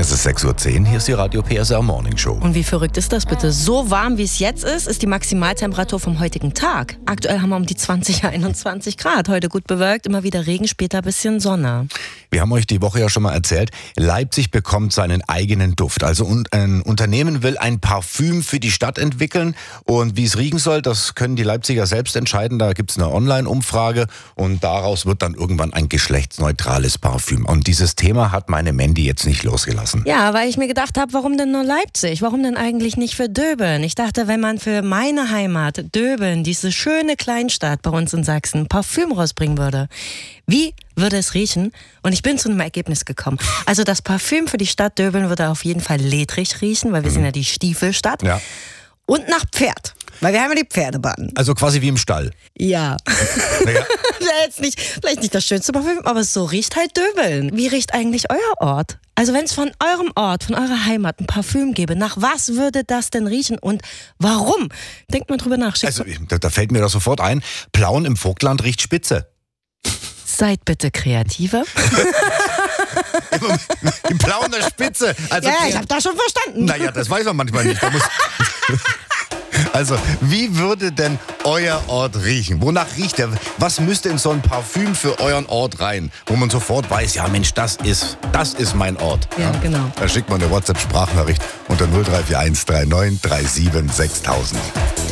Es ist 6:10 Uhr, hier ist die Radio PSR Morning Show. Und wie verrückt ist das bitte? So warm, wie es jetzt ist die Maximaltemperatur vom heutigen Tag. Aktuell haben wir um die 20, 21 Grad. Heute gut bewölkt, immer wieder Regen, später ein bisschen Sonne. Wir haben euch die Woche ja schon mal erzählt, Leipzig bekommt seinen eigenen Duft. Also ein Unternehmen will ein Parfüm für die Stadt entwickeln. Und wie es riechen soll, das können die Leipziger selbst entscheiden. Da gibt es eine Online-Umfrage und daraus wird dann irgendwann ein geschlechtsneutrales Parfüm. Und dieses Thema hat meine Mandy jetzt nicht losgelassen. Ja, weil ich mir gedacht habe, warum denn nur Leipzig? Warum denn eigentlich nicht für Döbeln? Ich dachte, wenn man für meine Heimat, Döbeln, diese schöne Kleinstadt bei uns in Sachsen, Parfüm rausbringen würde, wie würde es riechen? Und ich bin zu einem Ergebnis gekommen. Also das Parfüm für die Stadt Döbeln würde auf jeden Fall ledrig riechen, weil wir sind ja die Stiefelstadt. Ja. Und nach Pferd. Weil wir haben ja die Pferdebahn. Also quasi wie im Stall. Ja. Naja. Vielleicht nicht das schönste Parfüm, aber so riecht halt Döbeln. Wie riecht eigentlich euer Ort? Also wenn es von eurem Ort, von eurer Heimat ein Parfüm gäbe, nach was würde das denn riechen und warum? Denkt mal drüber nach. Also da fällt mir das sofort ein, Plauen im Vogtland riecht spitze. Seid bitte kreativer. Die Plauen der Spitze. Also, ja, ich habe das schon verstanden. Naja, das weiß man manchmal nicht. Also, wie würde denn euer Ort riechen? Wonach riecht er? Was müsste in so ein Parfüm für euren Ort rein? Wo man sofort weiß, ja Mensch, das ist mein Ort. Ja, genau. Da schickt man eine WhatsApp-Sprachnachricht unter 0341 39 37 6000.